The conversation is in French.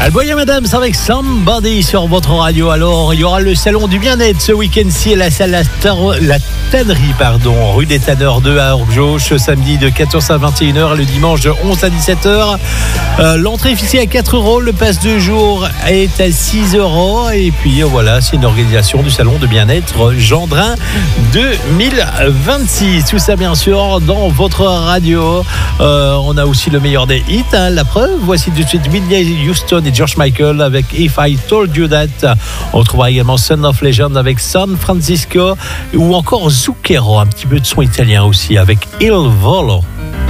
Alboya Madame, c'est avec Somebody sur votre radio. Alors, il y aura le salon du bien-être ce week-end-ci à la salle La Tannerie, rue des Tanneurs 2 à Orgeauche, samedi de 14h à 21h, le dimanche de 11 à 17h. L'entrée est fixée à 4 €, le pass de jour est à 6 €. Et puis voilà, c'est une organisation du salon de bien-être Gendrin 2026. Tout ça, bien sûr, dans votre radio. On a aussi le meilleur des hits, la preuve. Voici tout de suite Whitney Houston et George Michael avec If I Told You That. On retrouvera également Son of Legend avec San Francisco ou encore Zucchero, un petit peu de son italien aussi avec Il Volo.